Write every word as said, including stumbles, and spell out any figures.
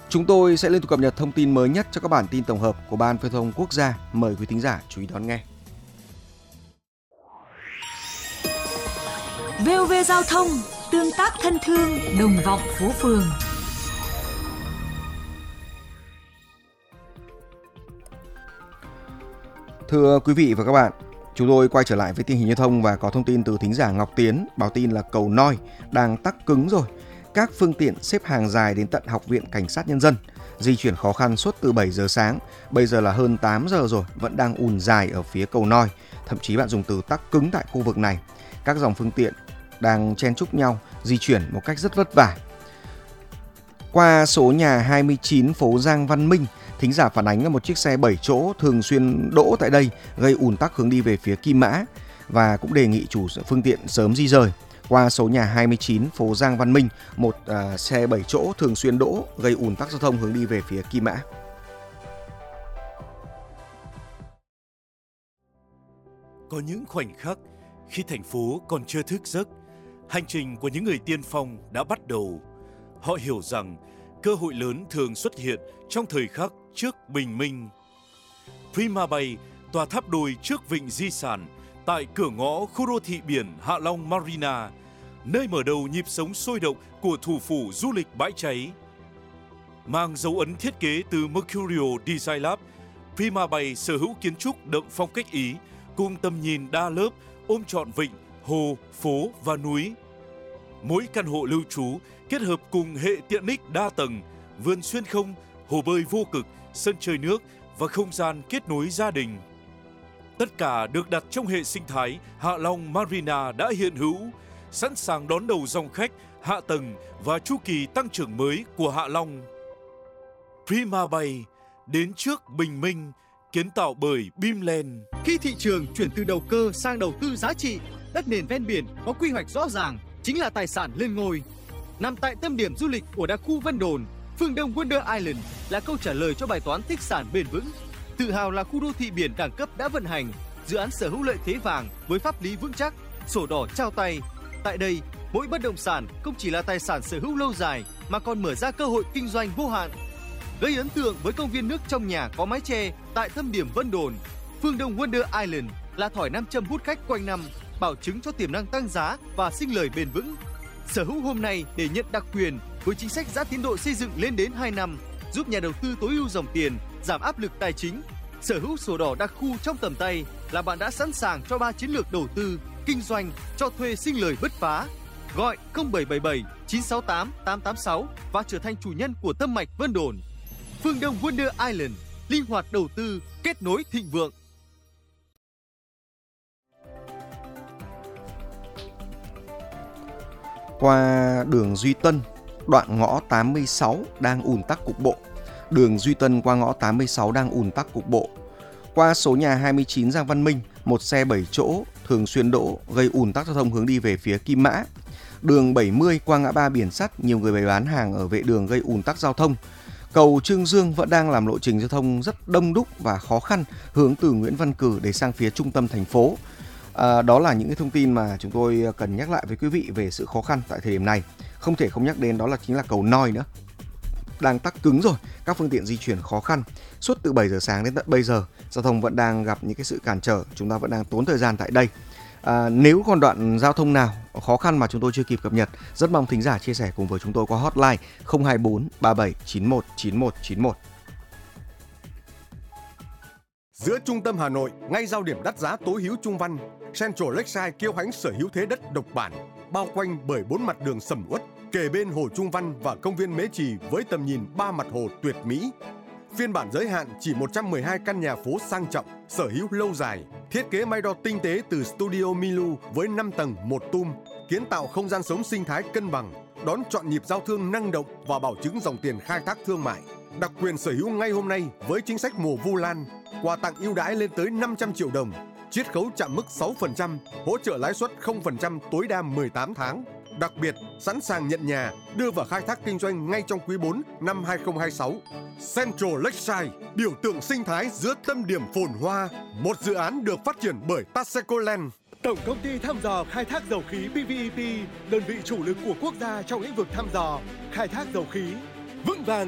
Chúng tôi sẽ liên tục cập nhật thông tin mới nhất cho các bản tin tổng hợp của Ban Viễn thông Quốc gia. Mời quý thính giả chú ý đón nghe. vê o vê Giao thông, tương tác thân thương, đồng vọng phố phường. Thưa quý vị và các bạn, chúng tôi quay trở lại với tình hình giao thông và có thông tin từ thính giả Ngọc Tiến báo tin là cầu Noi đang tắc cứng rồi. Các phương tiện xếp hàng dài đến tận Học viện Cảnh sát Nhân dân, di chuyển khó khăn suốt từ bảy giờ sáng, bây giờ là hơn tám giờ rồi, vẫn đang ùn dài ở phía cầu Noi. Thậm chí bạn dùng từ tắc cứng tại khu vực này. Các dòng phương tiện đang chen chúc nhau, di chuyển một cách rất vất vả. Qua số nhà hai mươi chín phố Giang Văn Minh, thính giả phản ánh là một chiếc xe bảy chỗ thường xuyên đỗ tại đây gây ùn tắc hướng đi về phía Kim Mã và cũng đề nghị chủ phương tiện sớm di rời. Qua số nhà hai mươi chín phố Giang Văn Minh, một uh, xe bảy chỗ thường xuyên đỗ gây ùn tắc giao thông hướng đi về phía Kim Mã. Có những khoảnh khắc khi thành phố còn chưa thức giấc, hành trình của những người tiên phong đã bắt đầu. Họ hiểu rằng cơ hội lớn thường xuất hiện trong thời khắc trước bình minh. Prima Bay, tòa tháp đôi trước vịnh di sản, tại cửa ngõ khu đô thị biển Hạ Long Marina, nơi mở đầu nhịp sống sôi động của thủ phủ du lịch bãi cháy. Mang dấu ấn thiết kế từ Mercurio Design Lab, Prima Bay sở hữu kiến trúc đậm phong cách Ý, cùng tầm nhìn đa lớp ôm trọn vịnh, hồ, phố và núi. Mỗi căn hộ lưu trú kết hợp cùng hệ tiện ích đa tầng, vườn xuyên không, hồ bơi vô cực, sân chơi nước và không gian kết nối gia đình. Tất cả được đặt trong hệ sinh thái Hạ Long Marina đã hiện hữu, sẵn sàng đón đầu dòng khách, hạ tầng và chu kỳ tăng trưởng mới của Hạ Long. Prima Bay, đến trước bình minh, kiến tạo bởi Bimland. Khi thị trường chuyển từ đầu cơ sang đầu tư giá trị, đất nền ven biển có quy hoạch rõ ràng chính là tài sản lên ngôi. Nằm tại tâm điểm du lịch của đặc khu Vân Đồn, phương Đông Wonder Island là câu trả lời cho bài toán tích sản bền vững. Tự hào là khu đô thị biển đẳng cấp đã vận hành, dự án sở hữu lợi thế vàng với pháp lý vững chắc, sổ đỏ trao tay. Tại đây, mỗi bất động sản không chỉ là tài sản sở hữu lâu dài mà còn mở ra cơ hội kinh doanh vô hạn. Gây ấn tượng với công viên nước trong nhà có mái che tại thâm điểm Vân Đồn, phương Đông Wonder Island là thỏi nam châm hút khách quanh năm, bảo chứng cho tiềm năng tăng giá và sinh lời bền vững. Sở hữu hôm nay để nhận đặc quyền với chính sách giãn tiến độ xây dựng lên đến hai năm, giúp nhà đầu tư tối ưu dòng tiền, giảm áp lực tài chính. Sở hữu sổ đỏ đặc khu trong tầm tay là bạn đã sẵn sàng cho ba chiến lược đầu tư, kinh doanh, cho thuê sinh lời bứt phá. Gọi không bảy bảy bảy chín sáu tám tám tám sáu và trở thành chủ nhân của tâm mạch Vân Đồn. Phương Đông Wonder Island, linh hoạt đầu tư, kết nối thịnh vượng. Qua đường Duy Tân, đoạn ngõ tám mươi sáu đang ùn tắc cục bộ. Đường Duy Tân qua ngõ tám mươi sáu đang ùn tắc cục bộ. Qua số nhà hai mươi chín Giang Văn Minh, một xe bảy chỗ thường xuyên đỗ gây ùn tắc giao thông hướng đi về phía Kim Mã. Đường bảy mươi qua ngã ba Biển Sắt, nhiều người bày bán hàng ở vệ đường gây ùn tắc giao thông. Cầu Trương Dương vẫn đang làm lộ trình giao thông rất đông đúc và khó khăn hướng từ Nguyễn Văn Cử để sang phía trung tâm thành phố. À, đó là những cái thông tin mà chúng tôi cần nhắc lại với quý vị về sự khó khăn tại thời điểm này. Không thể không nhắc đến đó là chính là cầu Noi nữa. Đang tắc cứng rồi, các phương tiện di chuyển khó khăn. Suốt từ bảy giờ sáng đến tận bây giờ, giao thông vẫn đang gặp những cái sự cản trở, chúng ta vẫn đang tốn thời gian tại đây. À, nếu còn đoạn giao thông nào khó khăn mà chúng tôi chưa kịp cập nhật, rất mong thính giả chia sẻ cùng với chúng tôi qua hotline không hai bốn ba bảy chín một chín một chín một. Giữa trung tâm Hà Nội, ngay giao điểm đắt giá tối hữu Trung Văn, Central Lakeside kiêu hãnh sở hữu thế đất độc bản, bao quanh bởi bốn mặt đường sầm uất, kề bên hồ Trung Văn và công viên Mễ Trì với tầm nhìn ba mặt hồ tuyệt mỹ. Phiên bản giới hạn chỉ một trăm mười hai căn nhà phố sang trọng, sở hữu lâu dài, thiết kế may đo tinh tế từ Studio Milu với năm tầng một tum, kiến tạo không gian sống sinh thái cân bằng, đón chọn nhịp giao thương năng động và bảo chứng dòng tiền khai thác thương mại. Đặc quyền sở hữu ngay hôm nay với chính sách mùa Vu Lan, quà tặng ưu đãi lên tới năm trăm triệu đồng, chiết khấu chạm mức sáu phần trăm, hỗ trợ lãi suất không phần trăm tối đa mười tám tháng. Đặc biệt, sẵn sàng nhận nhà, đưa vào khai thác kinh doanh ngay trong quý bốn năm hai không hai sáu. Central Lakeside, biểu tượng sinh thái giữa tâm điểm phồn hoa, một dự án được phát triển bởi Taseko Land. Tổng công ty thăm dò khai thác dầu khí pê vê e pê, đơn vị chủ lực của quốc gia trong lĩnh vực thăm dò, khai thác dầu khí, vững vàng